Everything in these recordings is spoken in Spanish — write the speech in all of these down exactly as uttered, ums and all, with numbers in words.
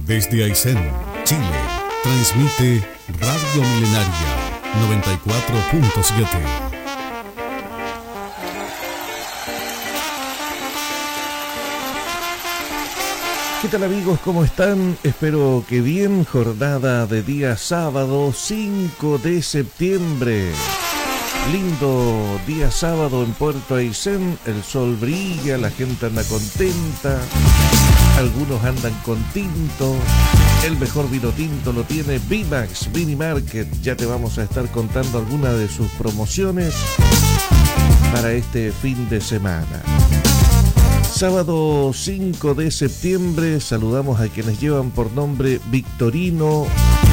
Desde Aysén, Chile, transmite Radio Milenaria noventa y cuatro punto siete. ¿Qué tal, amigos? ¿Cómo están? Espero que bien. Jornada de día sábado cinco de septiembre. Lindo día sábado en Puerto Aysén. El sol brilla, la gente anda contenta. Algunos andan con tinto. El mejor vino tinto lo tiene Vimax Vini Market. Ya te vamos a estar contando algunas de sus promociones para este fin de semana. Sábado cinco de septiembre, saludamos a quienes llevan por nombre Victorino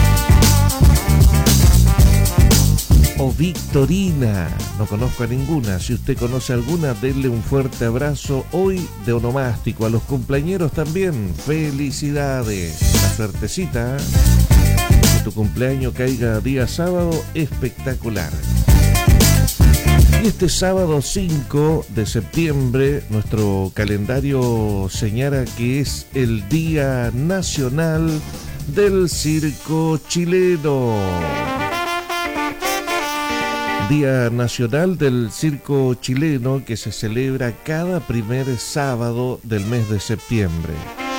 o Victorina. No conozco a ninguna. Si usted conoce alguna, denle un fuerte abrazo hoy de onomástico. A los cumpleañeros también, felicidades. La suertecita, ¿eh? Que tu cumpleaños caiga día sábado, espectacular. Y este sábado cinco de septiembre, nuestro calendario señala que es el Día Nacional del Circo Chileno. Día Nacional del Circo Chileno que se celebra cada primer sábado del mes de septiembre.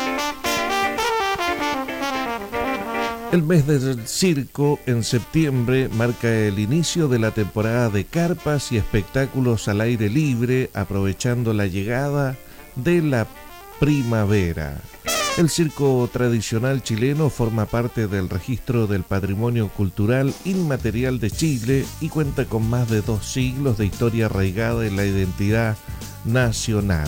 El mes del circo en septiembre marca el inicio de la temporada de carpas y espectáculos al aire libre, aprovechando la llegada de la primavera. El circo tradicional chileno forma parte del registro del Patrimonio Cultural Inmaterial de Chile y cuenta con más de dos siglos de historia arraigada en la identidad nacional.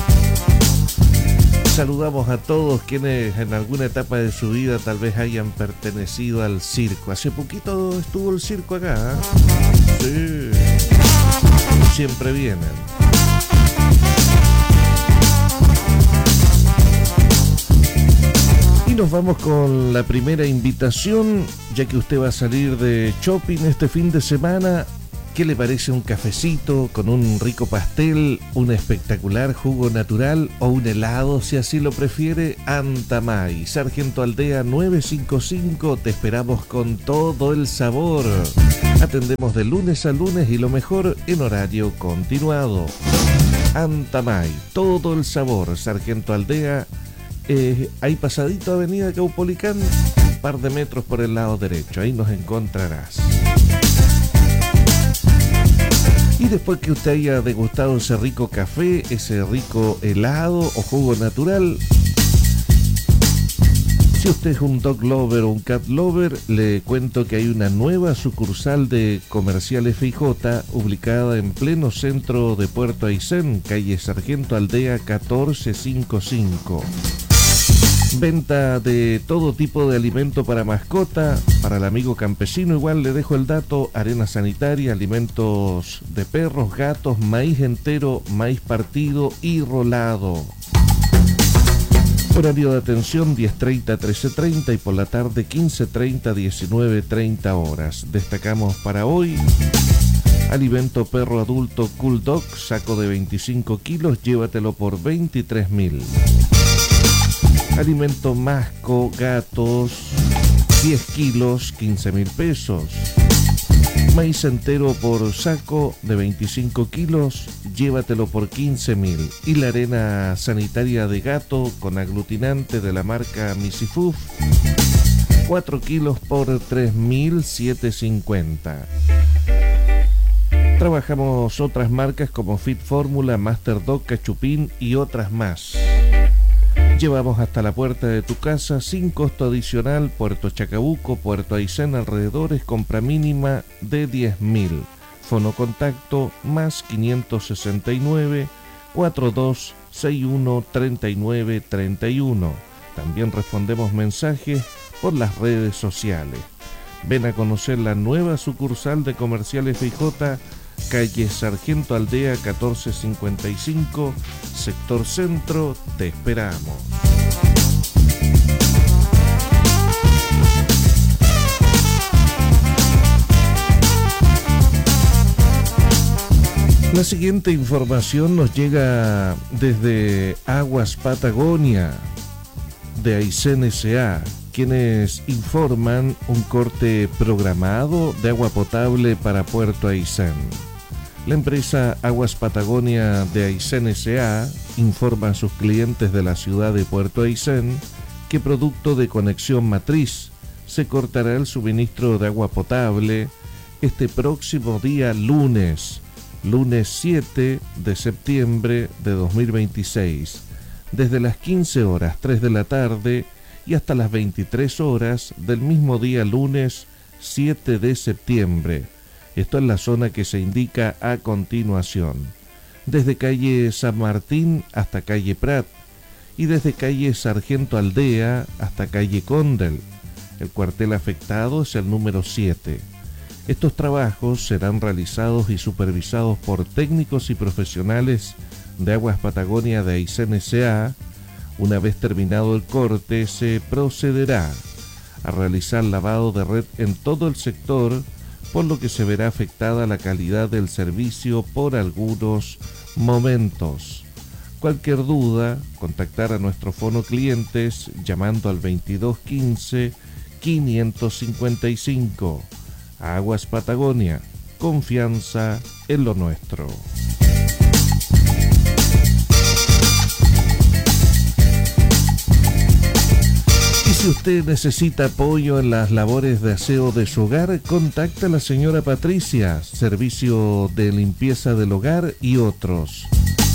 Saludamos a todos quienes en alguna etapa de su vida tal vez hayan pertenecido al circo. Hace poquito estuvo el circo acá, ¿eh? Sí, siempre vienen. Y nos vamos con la primera invitación, ya que usted va a salir de shopping este fin de semana. ¿Qué le parece un cafecito con un rico pastel, un espectacular jugo natural o un helado, si así lo prefiere? Antamay, Sargento Aldea novecientos cincuenta y cinco, te esperamos con todo el sabor. Atendemos de lunes a lunes y lo mejor en horario continuado. Antamay, todo el sabor, Sargento Aldea, eh, ahí pasadito Avenida Caupolicán, un par de metros por el lado derecho, ahí nos encontrarás. Y después que usted haya degustado ese rico café, ese rico helado o jugo natural, si usted es un dog lover o un cat lover, le cuento que hay una nueva sucursal de Comercial F I J ubicada en pleno centro de Puerto Aysén, calle Sargento Aldea catorce cincuenta y cinco. Venta de todo tipo de alimento para mascota, para el amigo campesino. Igual le dejo el dato: arena sanitaria, alimentos de perros, gatos, maíz entero, maíz partido y rolado. Horario de atención diez treinta a trece treinta y por la tarde quince treinta a diecinueve treinta horas. Destacamos para hoy: alimento perro adulto Cool Dog, saco de veinticinco kilos, llévatelo por veintitrés mil. Alimento Masco Gatos, diez kilos, quince mil pesos. Maíz entero por saco de veinticinco kilos, llévatelo por quince mil. Y la arena sanitaria de gato con aglutinante de la marca Misifuf, cuatro kilos por tres mil setecientos cincuenta. Trabajamos otras marcas como Fit Fórmula, Master Dog, Cachupín y otras más. Llevamos hasta la puerta de tu casa sin costo adicional. Puerto Chacabuco, Puerto Aysén, alrededores, compra mínima de diez mil. Fono contacto más quinientos sesenta y nueve, cuarenta y dos sesenta y uno, treinta y nueve treinta y uno. También respondemos mensajes por las redes sociales. Ven a conocer la nueva sucursal de Comercial F I J, calle Sargento Aldea catorce cincuenta y cinco, sector centro. Te esperamos. La siguiente información nos llega desde Aguas Patagonia. de Aysén S A, quienes informan un corte programado de agua potable para Puerto Aysén. La empresa Aguas Patagonia de Aysén S A informa a sus clientes de la ciudad de Puerto Aysén que producto de conexión matriz se cortará el suministro de agua potable este próximo día lunes, lunes siete de septiembre de dos mil veintiséis, desde las quince horas tres de la tarde y hasta las veintitrés horas del mismo día lunes siete de septiembre. Esto es la zona que se indica a continuación, desde calle San Martín hasta calle Prat y desde calle Sargento Aldea hasta calle Condel. El cuartel afectado es el número siete. Estos trabajos serán realizados y supervisados por técnicos y profesionales de Aguas Patagonia de Aysén S A. Una vez terminado el corte, se procederá a realizar lavado de red en todo el sector, por lo que se verá afectada la calidad del servicio por algunos momentos. Cualquier duda, contactar a nuestro fono clientes llamando al veintidós quince quinientos cincuenta y cinco. Aguas Patagonia, confianza en lo nuestro. Si usted necesita apoyo en las labores de aseo de su hogar, contacte a la señora Patricia, servicio de limpieza del hogar y otros.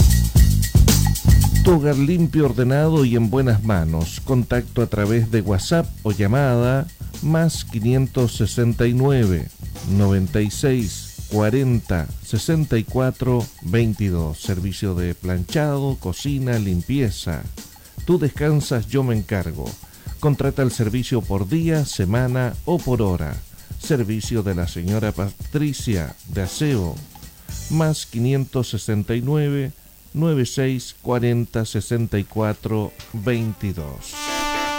Tu hogar limpio, ordenado y en buenas manos. Contacto a través de WhatsApp o llamada más quinientos sesenta y nueve, noventa y seis, cuarenta, sesenta y cuatro, veintidós. Servicio de planchado, cocina, limpieza. Tú descansas, yo me encargo. Contrata el servicio por día, semana o por hora. Servicio de la señora Patricia de aseo. Más quinientos sesenta y nueve, noventa y seis, cuarenta, sesenta y cuatro, veintidós.